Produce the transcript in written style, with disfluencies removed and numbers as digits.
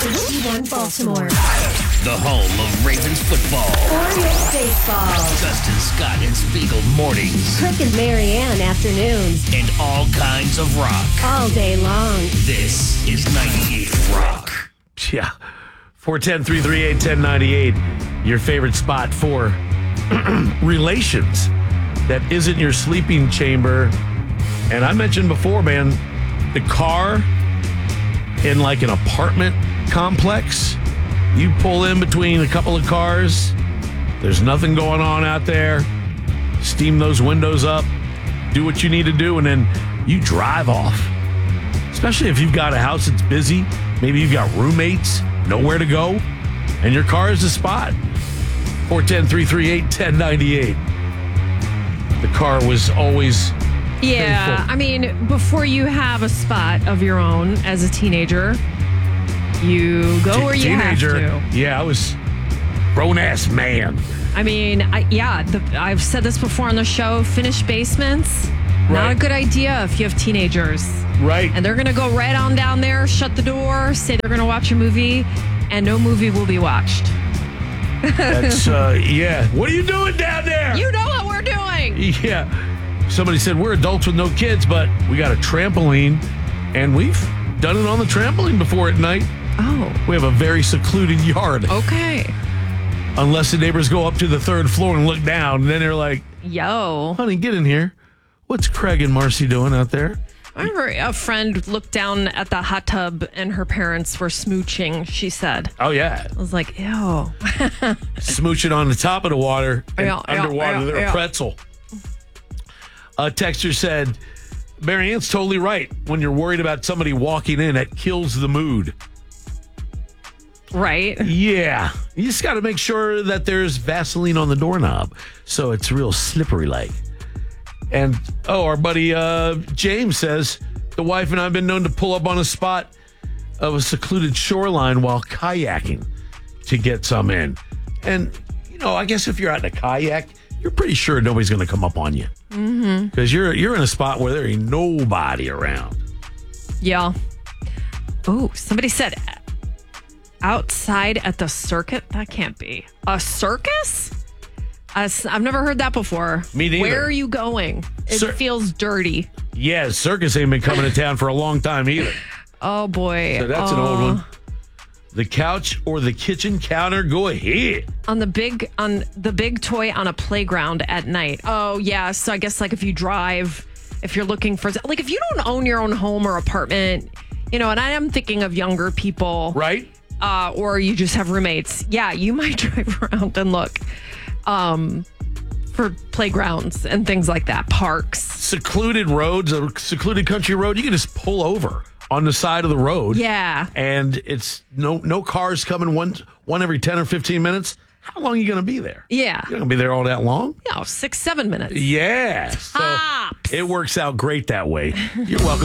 61 Baltimore. The home of Ravens football. Orioles baseball. Dustin Scott and Spiegel mornings. Crick and Marianne afternoons. And all kinds of rock. All day long. This is 98 Rock. Yeah. 410-338-1098. Your favorite spot for relations that isn't your sleeping chamber. And I mentioned before, man, the car in like an apartment complex, you pull in between a couple of cars, there's nothing going on out there, steam those windows up, do what you need to do, and then you drive off. Especially if you've got a house that's busy, maybe you've got roommates, nowhere to go, and your car is the spot. 410-338-1098. The car was always Yeah, painful. I mean, before you have a spot of your own as a teenager, you go where you have to. Yeah, I was grown-ass man. I mean, I've said this before on the show, finished basements, not Right. a good idea if you have teenagers. Right. And they're going to go right on down there, shut the door, say they're going to watch a movie, and no movie will be watched. That's, yeah. What are you doing down there? You know what we're doing. Yeah. Somebody said, we're adults with no kids, but we got a trampoline, and we've done it on the trampoline before at night. Oh, We have a very secluded yard. okay. Unless the neighbors go up to the third floor and look down, and then they're like, Yo. honey, get in here. What's Craig and Marcy doing out there? I remember a friend looked down at the hot tub and her parents were smooching, she said. Oh, yeah. I was like, ew. Smooching on the top of the water and Yeah, underwater. They're a yeah. pretzel. A texter said, Marianne's totally right. When you're worried about somebody walking in, it kills the mood. Right? Yeah. You just got to make sure that there's Vaseline on the doorknob so it's real slippery like. And, our buddy James says, the wife and I have been known to pull up on a spot of a secluded shoreline while kayaking to get some in. And, I guess if you're out in a kayak, you're pretty sure nobody's going to come up on you. Because you're in a spot where there ain't nobody around. Yeah. Oh, somebody said outside at the circuit. That can't be. A circus? I've never heard that before. Me neither. Where are you going? It feels dirty. Yeah, circus ain't been coming to town for a long time either. Oh, boy. So that's an old one. The couch or the kitchen counter, go ahead. On the big toy on a playground at night. Oh, yeah. So I guess like if you drive, if you're looking for, like if you don't own your own home or apartment, and I am thinking of younger people. Right? Or you just have roommates. Yeah, you might drive around and look for playgrounds and things like that, parks. Secluded roads, a secluded country road, you can just pull over on the side of the road. Yeah. And it's no cars coming one every 10 or 15 minutes. How long are you going to be there? Yeah. You're going to be there all that long? 6-7 minutes. Yeah. So Tops. it works out great that way. You're welcome.